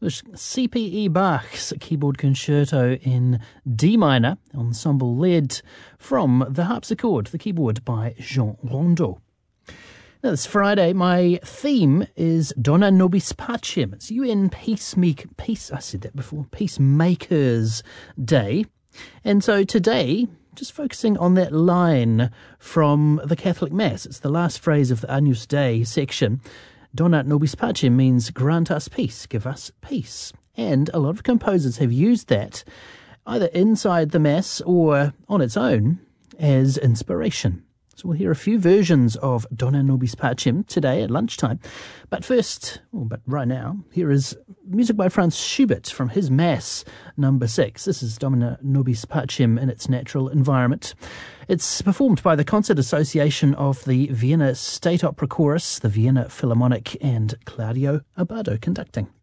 was C.P.E. Bach's keyboard concerto in D minor, ensemble led from the harpsichord, the keyboard by Jean Rondeau. Now, this Friday, my theme is Dona Nobis Pacem. It's UN Peacemakers Day. And so today, just focusing on that line from the Catholic Mass. It's the last phrase of the Agnus Dei section. Dona Nobis Pacem means grant us peace, give us peace. And a lot of composers have used that either inside the Mass or on its own as inspiration. So we'll hear a few versions of Dona Nobis Pacem today at lunchtime. But right now, here is music by Franz Schubert from his Mass number 6. This is Dona Nobis Pacem in its natural environment. It's performed by the Concert Association of the Vienna State Opera Chorus, the Vienna Philharmonic, and Claudio Abbado conducting.